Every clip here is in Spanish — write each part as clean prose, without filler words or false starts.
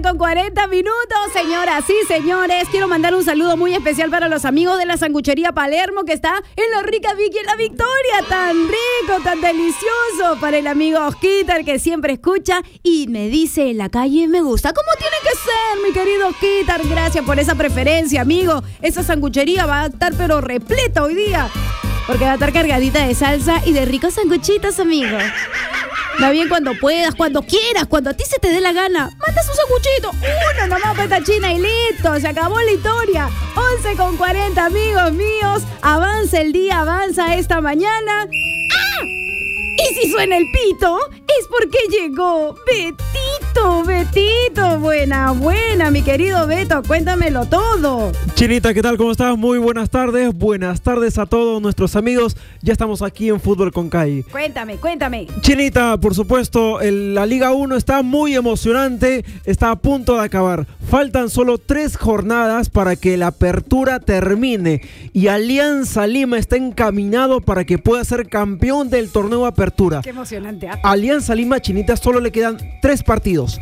11:40, señoras y señores. Quiero mandar un saludo muy especial para los amigos de la sanguchería Palermo, que está en la rica Vicky en La Victoria. Tan rico, tan delicioso. Para el amigo Osquitar, que siempre escucha y me dice en la calle, me gusta. ¿Cómo tiene que ser, mi querido Osquitar? Gracias por esa preferencia, amigo. Esa sanguchería va a estar pero repleta hoy día, porque va a estar cargadita de salsa y de ricos sanguchitos, amigo. Va bien cuando puedas, cuando quieras, cuando a ti se te dé la gana. Manda su sanguchito, uno nomás para esta china y listo, se acabó la historia. 11:40, amigos míos. Avanza el día, avanza esta mañana. ¡Ah! Y si suena el pito, es porque llegó Betito, buena, mi querido Beto, cuéntamelo todo. Chinita, ¿qué tal? ¿Cómo estás? Muy buenas tardes a todos nuestros amigos. Ya estamos aquí en Fútbol con Kai. Cuéntame. Chinita, por supuesto, la Liga 1 está muy emocionante, está a punto de acabar. Faltan solo 3 jornadas para que la apertura termine y Alianza Lima está encaminado para que pueda ser campeón del torneo Apertura. Qué emocionante, ¿eh? Alianza Lima, Chinita, solo le quedan 3 partidos.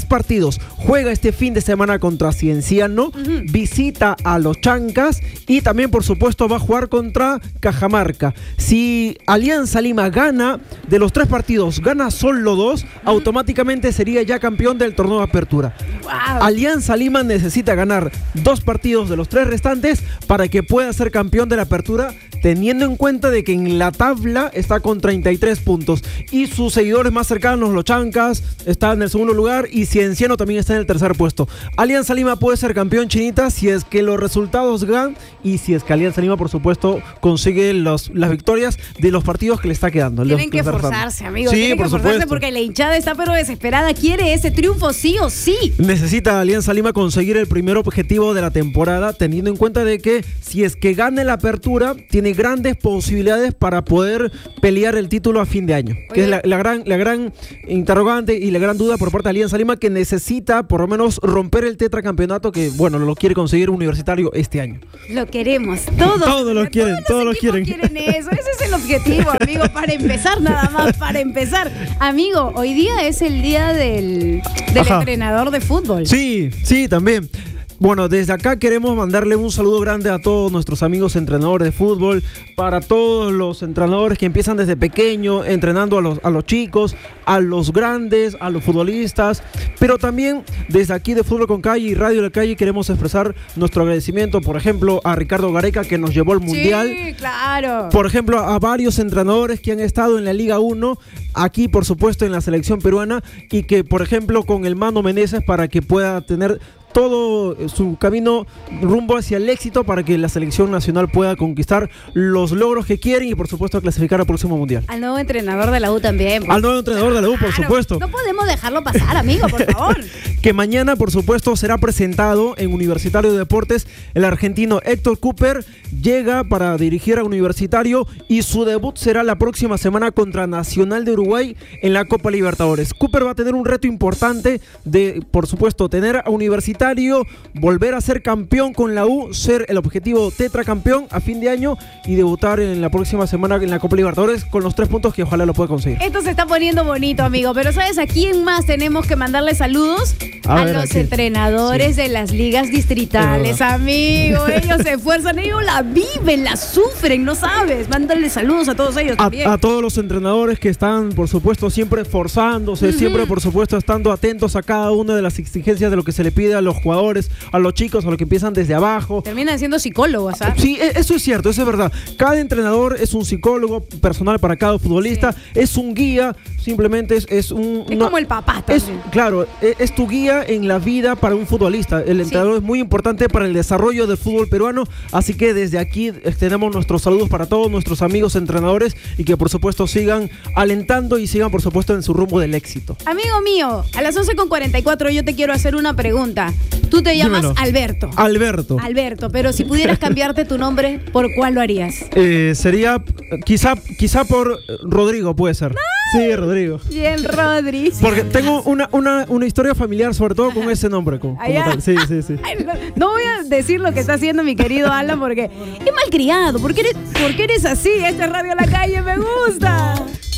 Juega este fin de semana contra Cienciano, visita a los Chancas y también, por supuesto, va a jugar contra Cajamarca. Si Alianza Lima gana de los 3 partidos, gana solo 2, automáticamente sería ya campeón del torneo de Apertura. Wow. Alianza Lima necesita ganar 2 partidos de los 3 restantes para que pueda ser campeón de la Apertura, teniendo en cuenta de que en la tabla está con 33 puntos y sus seguidores más cercanos, los Chancas, están en el segundo lugar y Cienciano también está en el tercer puesto. Alianza Lima puede ser campeón, Chinita, si es que los resultados ganan y si es que Alianza Lima, por supuesto, consigue las victorias de los partidos que le está quedando. Tienen que esforzarse, amigos. Sí, Tienen que esforzarse supuesto, porque la hinchada está pero desesperada, quiere ese triunfo sí o sí. Necesita Alianza Lima conseguir el primer objetivo de la temporada, teniendo en cuenta de que si es que gane la Apertura, tiene grandes posibilidades para poder pelear el título a fin de año. Oye, que es la gran interrogante y la gran duda por parte de Alianza Lima, que necesita por lo menos romper el tetracampeonato que, bueno, lo quiere conseguir Universitario este año. Lo queremos, todos. Todos lo quieren. quieren eso, ese es el objetivo, amigo, para empezar, nada más, para empezar. Amigo, hoy día es el día del entrenador de fútbol. Sí, también. Bueno, desde acá queremos mandarle un saludo grande a todos nuestros amigos entrenadores de fútbol, para todos los entrenadores que empiezan desde pequeño, entrenando a los chicos, a los grandes, a los futbolistas, pero también desde aquí de Fútbol con Calle y Radio La Calle queremos expresar nuestro agradecimiento, por ejemplo, a Ricardo Gareca, que nos llevó al Mundial. Sí, claro. Por ejemplo, a varios entrenadores que han estado en la Liga 1, aquí por supuesto en la selección peruana, y que por ejemplo con el Mano Meneses, para que pueda tener todo su camino rumbo hacia el éxito para que la selección nacional pueda conquistar los logros que quieren y por supuesto clasificar al próximo mundial. Al nuevo entrenador de la U también. Al nuevo entrenador de la U, por supuesto. No podemos dejarlo pasar, amigo, por favor. Que mañana, por supuesto, será presentado en Universitario de Deportes. El argentino Héctor Cooper llega para dirigir a Universitario y su debut será la próxima semana contra Nacional de Uruguay en la Copa Libertadores. Cooper va a tener un reto importante de, por supuesto, tener a Universitario, volver a ser campeón con la U, ser el objetivo tetracampeón a fin de año y debutar en la próxima semana en la Copa Libertadores con los 3 puntos que ojalá lo pueda conseguir. Esto se está poniendo bonito, amigo, pero ¿sabes a quién más tenemos que mandarle saludos? A los entrenadores de las ligas distritales, amigo. Ellos se esfuerzan, ellos la viven, la sufren, no sabes. Mándale saludos a todos ellos también. A todos los entrenadores que están, por supuesto, siempre esforzándose, siempre, por supuesto, estando atentos a cada una de las exigencias de lo que se le pide a los jugadores, a los chicos, a los que empiezan desde abajo. Terminan siendo psicólogos, ¿sabes? Sí, eso es cierto, eso es verdad. Cada entrenador es un psicólogo personal para cada futbolista, es un guía, simplemente es como el papá también. Claro, es tu guía en la vida para un futbolista. El entrenador es muy importante para el desarrollo del fútbol peruano, así que desde aquí tenemos nuestros saludos para todos nuestros amigos entrenadores y que por supuesto sigan alentando y sigan por supuesto en su rumbo del éxito. Amigo mío, a las 11:44 yo te quiero hacer una pregunta. Tú te llamas Alberto. Alberto, pero si pudieras cambiarte tu nombre, ¿por cuál lo harías? Sería quizá por Rodrigo, puede ser. Sí, Rodrigo. Bien, Rodri. Porque tengo una historia familiar, sobre todo con ese nombre. Como tal. Sí. Ay, no voy a decir lo que está haciendo mi querido Alan porque es malcriado. ¿Por qué eres así? Esta es Radio La Calle, me gusta.